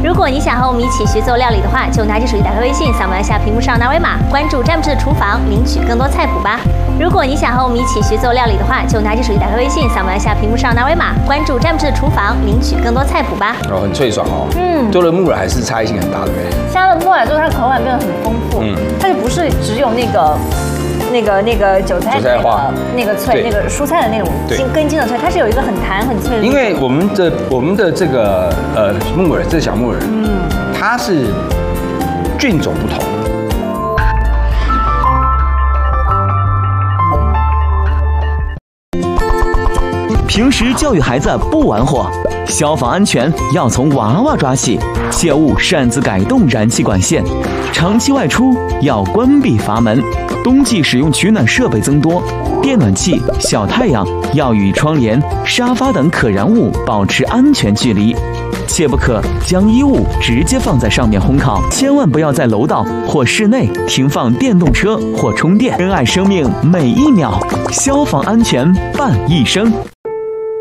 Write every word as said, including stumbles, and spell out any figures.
如果你想和我们一起学做料理的话，就拿起手机打开微信，扫描一下屏幕上的二维码，关注詹姆斯的厨房，领取更多菜谱吧。如果你想和我们一起学做料理的话，就拿起手机打开微信，扫描一下屏幕上的二维码，关注詹姆斯的厨房，领取更多菜谱吧。 哦，很脆爽哦。嗯，多了木耳还是差异性很大，对不对？ 加了木耳之后，它的口感变得很丰富。嗯，它就不是只有那个。那个那个韭菜的那个那个脆，那个蔬菜的那种筋根茎的脆，它是有一个很弹很脆的。 因为我们的我们的这个呃木耳，这小木耳，嗯，它是菌种不同。 平时教育孩子不玩火，消防安全要从娃娃抓起，切勿擅自改动燃气管线。长期外出要关闭阀门。冬季使用取暖设备增多，电暖器、小太阳要与窗帘、沙发等可燃物保持安全距离，切不可将衣物直接放在上面烘烤。千万不要在楼道或室内停放电动车或充电。珍爱生命每一秒，消防安全伴一生。